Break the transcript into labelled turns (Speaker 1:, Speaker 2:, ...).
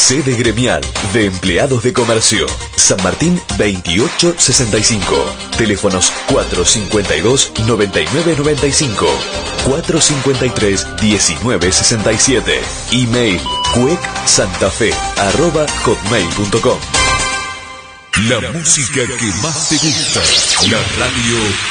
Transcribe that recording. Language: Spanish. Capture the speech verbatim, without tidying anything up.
Speaker 1: Sede gremial de empleados de comercio. San Martín veintiocho sesenta y cinco. Teléfonos cuatro cincuenta y dos, noventa y nueve noventa y cinco. cuatro cincuenta y tres, diecinueve sesenta y siete. Email cuecsantafe arroba hotmail punto com.
Speaker 2: La música que más te gusta. La radio